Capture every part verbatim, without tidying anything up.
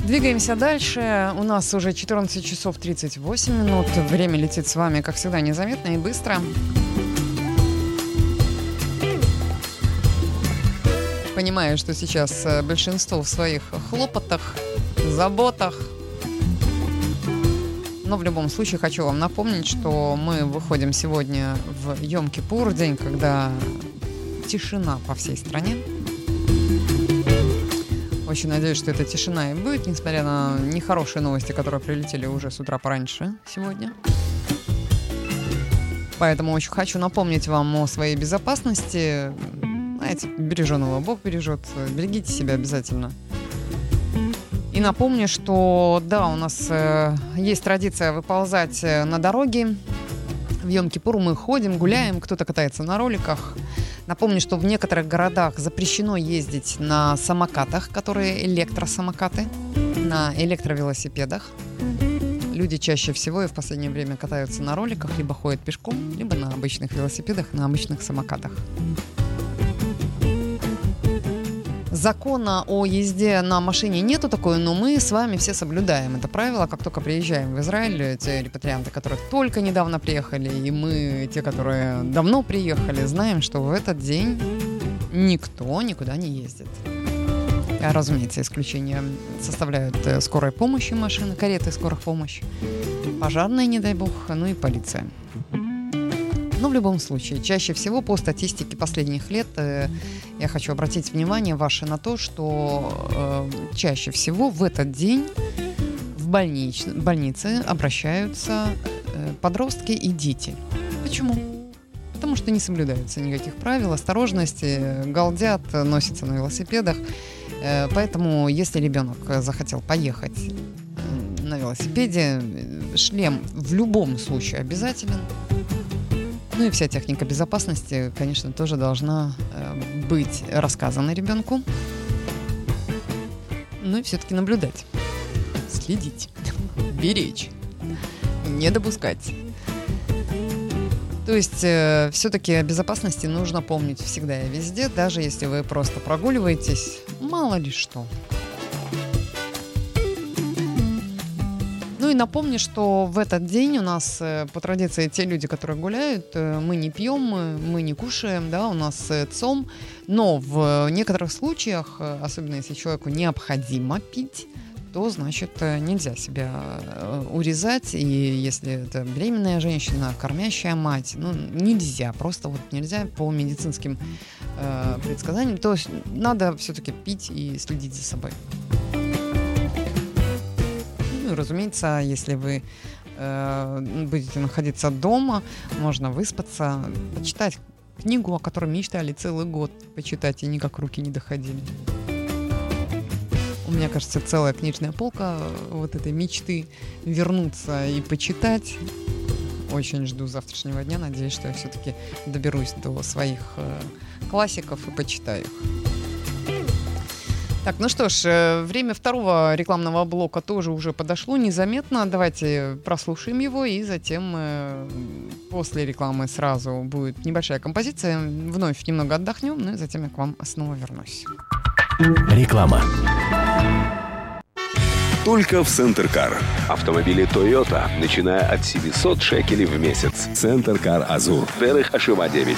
Двигаемся дальше. У нас уже четырнадцать часов тридцать восемь минут. Время летит с вами, как всегда, незаметно и быстро. Понимаю, что сейчас большинство в своих хлопотах, заботах. Но в любом случае хочу вам напомнить, что мы выходим сегодня в Йом-Кипур, день, когда тишина по всей стране. Очень надеюсь, что эта тишина и будет, несмотря на нехорошие новости, которые прилетели уже с утра пораньше сегодня. Поэтому очень хочу напомнить вам о своей безопасности. Знаете, береженого Бог бережет. Берегите себя обязательно. И напомню, что да, у нас э, есть традиция выползать на дороге. В Йом-Кипур мы ходим, гуляем, кто-то катается на роликах. Напомню, что в некоторых городах запрещено ездить на самокатах, которые электросамокаты, на электровелосипедах. Люди чаще всего и в последнее время катаются на роликах, либо ходят пешком, либо на обычных велосипедах, на обычных самокатах. Закона о езде на машине нету такой, но мы с вами все соблюдаем это правило. Как только приезжаем в Израиль, те репатрианты, которые только недавно приехали, и мы, те, которые давно приехали, знаем, что в этот день никто никуда не ездит. Разумеется, исключение составляют скорая помощь машины, кареты скорой помощи, пожарные, не дай бог, ну и полиция. Но в любом случае, чаще всего по статистике последних лет э, я хочу обратить внимание ваше на то, что э, чаще всего в этот день в больнич... больнице обращаются э, подростки и дети. Почему? Потому что не соблюдаются никаких правил, осторожности, галдят, носятся на велосипедах. Э, поэтому, если ребенок захотел поехать э, на велосипеде, шлем в любом случае обязателен. Ну и вся техника безопасности, конечно, тоже должна э, быть рассказана ребенку. Ну и все-таки наблюдать, следить, беречь, не допускать. То есть э, все-таки о безопасности нужно помнить всегда и везде, даже если вы просто прогуливаетесь, мало ли что. Ну и напомню, что в этот день у нас по традиции те люди, которые гуляют, мы не пьем, мы не кушаем, да, у нас цом, но в некоторых случаях, особенно если человеку необходимо пить, то, значит, нельзя себя урезать, и если это беременная женщина, кормящая мать, ну, нельзя, просто вот нельзя по медицинским э, предсказаниям, то есть надо все-таки пить и следить за собой. Ну, разумеется, если вы э, будете находиться дома, можно выспаться, почитать книгу, о которой мечтали целый год почитать, и никак руки не доходили. У меня, кажется, целая книжная полка вот этой мечты вернуться и почитать. Очень жду завтрашнего дня, надеюсь, что я все-таки доберусь до своих э, классиков и почитаю их. Так, ну что ж, время второго рекламного блока тоже уже подошло незаметно. Давайте прослушаем его, и затем э, после рекламы сразу будет небольшая композиция. Вновь немного отдохнем, ну и затем я к вам снова вернусь. Реклама. Только в Центркар. Автомобили Toyota, начиная от семьсот шекелей в месяц. Центркар Азур. Дерих Ашива девять.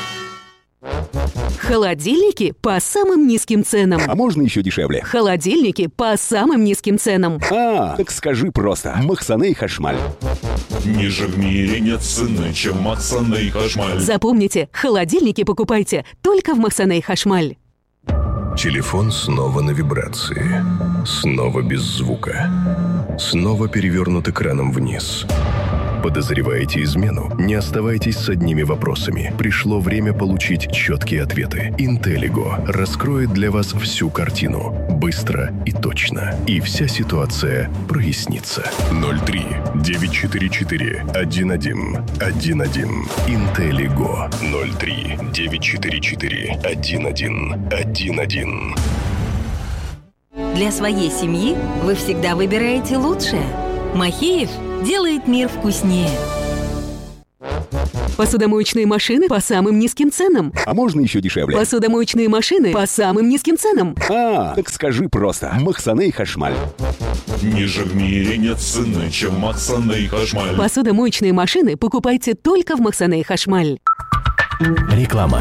Холодильники по самым низким ценам. А можно еще дешевле? Холодильники по самым низким ценам. А, так скажи просто. Махсаней Хашмаль. Ниже в мире нет цены, чем Махсаней Хашмаль. Запомните, холодильники покупайте только в Махсаней Хашмаль. Телефон снова на вибрации. Снова без звука. Снова перевернут экраном вниз. Подозреваете измену? Не оставайтесь с одними вопросами. Пришло время получить четкие ответы. Интеллиго раскроет для вас всю картину. Быстро и точно. И вся ситуация прояснится. ноль три девять четыре четыре один один один один. Интеллиго. ноль три девять четыре четыре один один один один. Для своей семьи вы всегда выбираете лучшее. Махеев делает мир вкуснее. Посудомоечные машины по самым низким ценам. А можно еще дешевле? Посудомоечные машины по самым низким ценам. А, так скажи просто. Махсаней Хашмаль. Ниже в мире нет цены, чем Махсаней Хашмаль. Посудомоечные машины покупайте только в Махсаней Хашмаль. Реклама.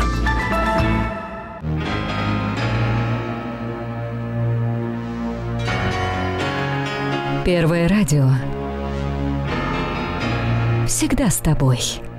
Первое радио. Всегда с тобой.